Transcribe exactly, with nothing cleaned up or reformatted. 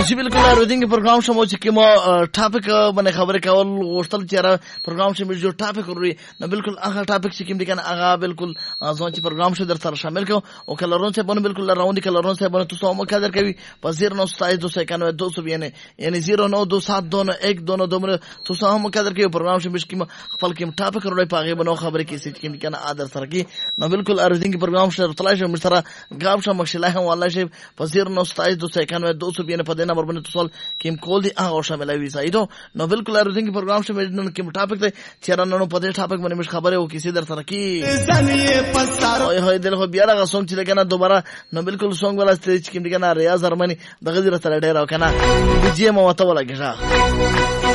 چې بالکل اورېدونکي پروګرام شمو چې کوم ټاپک باندې خبرې کول غوښتل چې را پروګرام شمو جو ټاپک وري نو بالکل هغه ټاپک چې کوم دي کنه هغه بالکل ځون چې پروګرام شو در سره شامل کو او کلرون سے باندې بالکل راوندي کلرون سے باندې تاسو هم قدر کوي په صفر نو ستای دو سه اکانوے دو سو یعنی یعنی صفر نو دو سات دو یک دو دومره تاسو هم قدر کوي پروګرام شمو کوم خپل کوم ټاپک وري پاغه بنو خبرې کې چې کوم کنه ادر سره کې نو بالکل اورېدونکي پروګرام شو تلای شو مشترا غاب شو مخشله هم والله شي په صفر نو ستای دو سه اکانوے دو سو یعنی په دې نمبر باندې تاسو کیم کول دي هغه شاملوي سایدو نو بالکل اورېدونکي پروګرام شمو نن کوم ټاپک دی چې رانو په دې ټاپک باندې مش خبره او کیسه در سره کې هاي هاي دل خو بیا راغ سونګ چې کنه دوباره نو بالکل سونګ ولا ستې چې کوم دي کنه ریاض ارمنی دغه دې سره ډیر او کنه بجې مو وته ولا کېږي